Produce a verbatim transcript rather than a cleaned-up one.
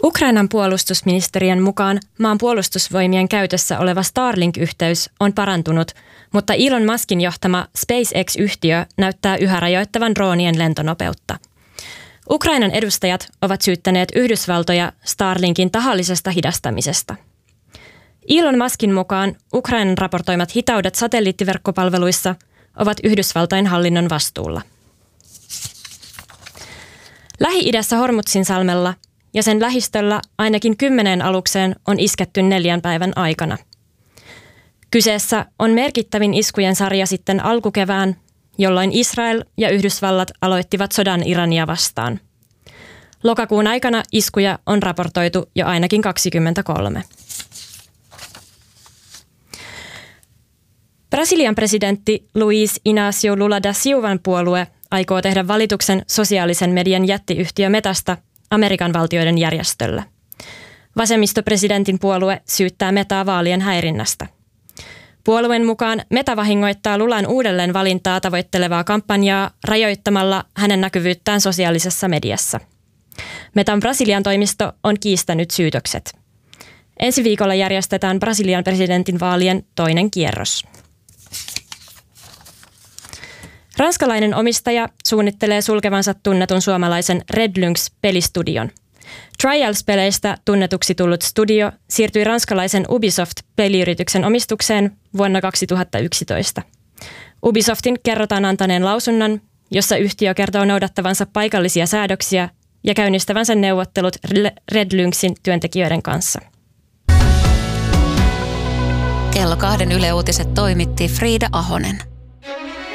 Ukrainan puolustusministeriön mukaan maan puolustusvoimien käytössä oleva Starlink-yhteys on parantunut, mutta Elon Muskin johtama SpaceX-yhtiö näyttää yhä rajoittavan droonien lentonopeutta. Ukrainan edustajat ovat syyttäneet Yhdysvaltoja Starlinkin tahallisesta hidastamisesta. Elon Muskin mukaan Ukrainan raportoimat hitaudet satelliittiverkkopalveluissa ovat Yhdysvaltain hallinnon vastuulla. Lähi-idässä Hormuzin-salmella ja sen lähistöllä ainakin kymmeneen alukseen on isketty neljän päivän aikana. Kyseessä on merkittävin iskujen sarja sitten alkukevään, jolloin Israel ja Yhdysvallat aloittivat sodan Irania vastaan. Lokakuun aikana iskuja on raportoitu jo ainakin kaksikymmentäkolme. Brasilian presidentti Luiz Inácio Lula da Silvan puolue aikoo tehdä valituksen sosiaalisen median jättiyhtiö Metasta Amerikan valtioiden järjestöllä. Vasemmistopresidentin puolue syyttää Metaa vaalien häirinnästä. Puolueen mukaan Meta vahingoittaa Lulan uudelleen valintaa tavoittelevaa kampanjaa rajoittamalla hänen näkyvyyttään sosiaalisessa mediassa. Metan Brasilian toimisto on kiistänyt syytökset. Ensi viikolla järjestetään Brasilian presidentin vaalien toinen kierros. Ranskalainen omistaja suunnittelee sulkevansa tunnetun suomalaisen Red Lynx-pelistudion. Trials-peleistä tunnetuksi tullut studio siirtyi ranskalaisen Ubisoft-peliyrityksen omistukseen vuonna kaksituhattayksitoista. Ubisoftin kerrotaan antaneen lausunnon, jossa yhtiö kertoo noudattavansa paikallisia säädöksiä ja käynnistävänsä neuvottelut Red Lynxin työntekijöiden kanssa. Kello kahden Yle Uutiset toimitti Friida Ahonen.